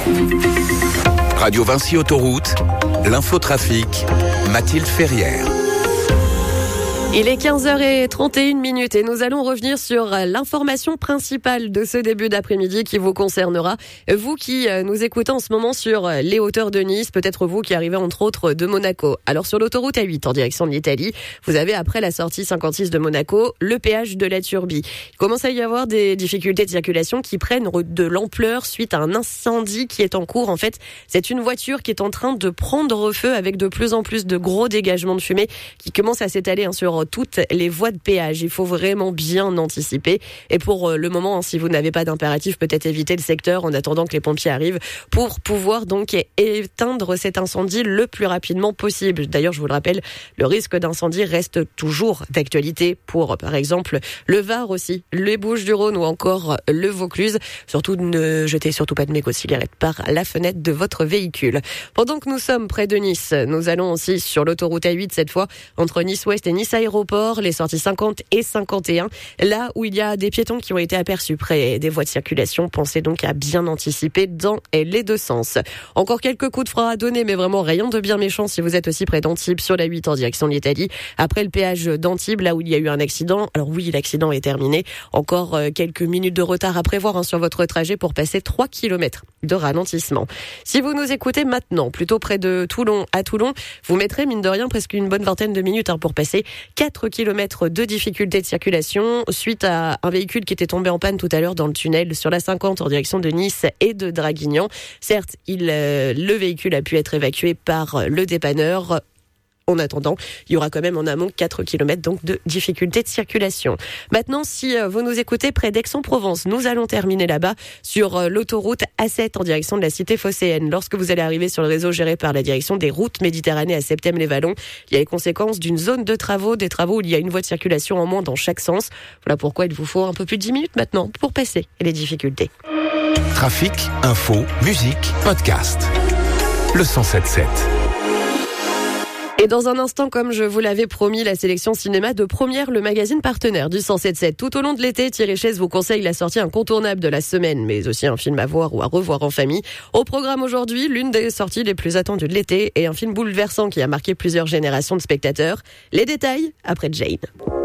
Radio Vinci Autoroute, l'infotrafic, Mathilde Ferrière. Il est 15h31 et nous allons revenir sur l'information principale de ce début d'après-midi qui vous concernera. Vous qui nous écoutez en ce moment sur les hauteurs de Nice, peut-être vous qui arrivez entre autres de Monaco. Alors sur l'autoroute A8 en direction de l'Italie, vous avez après la sortie 56 de Monaco, le péage de la Turbie. Il commence à y avoir des difficultés de circulation qui prennent de l'ampleur suite à un incendie qui est en cours. En fait, c'est une voiture qui est en train de prendre feu avec de plus en plus de gros dégagements de fumée qui commencent à s'étaler sur toutes les voies de péage. Il faut vraiment bien anticiper. Et pour le moment, si vous n'avez pas d'impératif, peut-être éviter le secteur en attendant que les pompiers arrivent pour pouvoir donc éteindre cet incendie le plus rapidement possible. D'ailleurs, je vous le rappelle, le risque d'incendie reste toujours d'actualité pour, par exemple, le Var aussi, les Bouches-du-Rhône ou encore le Vaucluse. Surtout, ne jetez surtout pas de mégots de cigarettes par la fenêtre de votre véhicule. Pendant que nous sommes près de Nice, nous allons aussi sur l'autoroute A8 cette fois, entre Nice-Ouest et Nice Aéroport, les sorties 50 et 51, là où il y a des piétons qui ont été aperçus près des voies de circulation. Pensez donc à bien anticiper dans les deux sens. Encore quelques coups de frein à donner, mais vraiment rien de bien méchant si vous êtes aussi près d'Antibes sur la 8 en direction de l'Italie. Après le péage d'Antibes, là où il y a eu un accident. Alors oui, l'accident est terminé. Encore quelques minutes de retard à prévoir sur votre trajet pour passer 3 km de ralentissement. Si vous nous écoutez maintenant, plutôt près de Toulon à Toulon, vous mettrez mine de rien presque une bonne vingtaine de minutes pour passer 4 km de difficultés de circulation suite à un véhicule qui était tombé en panne tout à l'heure dans le tunnel sur la 50 en direction de Nice et de Draguignan. Certes, le véhicule a pu être évacué par le dépanneur. En attendant, il y aura quand même en amont 4 km donc de difficultés de circulation. Maintenant, si vous nous écoutez près d'Aix-en-Provence, nous allons terminer là-bas sur l'autoroute A7 en direction de la cité phocéenne. Lorsque vous allez arriver sur le réseau géré par la direction des routes Méditerranée à Septèmes-les-Vallons, il y a les conséquences d'une zone de travaux, des travaux où il y a une voie de circulation en moins dans chaque sens. Voilà pourquoi il vous faut un peu plus de 10 minutes maintenant pour passer les difficultés. Trafic, info, musique, podcast. Le 107.7. Et dans un instant, comme je vous l'avais promis, la sélection cinéma de Première, le magazine partenaire du 107.7. Tout au long de l'été, Thierry Chaise vous conseille la sortie incontournable de la semaine, mais aussi un film à voir ou à revoir en famille. Au programme aujourd'hui, l'une des sorties les plus attendues de l'été et un film bouleversant qui a marqué plusieurs générations de spectateurs. Les détails après Jane.